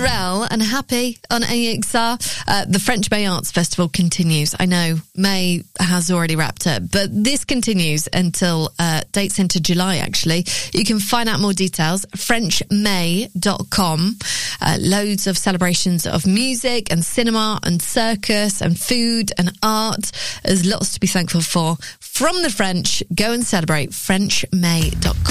Pharrell and Happy on AXR. The French May Arts Festival continues. I know May has already wrapped up, but this continues until dates into July, actually. You can find out more details, frenchmay.com. Loads of celebrations of music and cinema and circus and food and art. There's lots to be thankful for. From the French, go and celebrate frenchmay.com.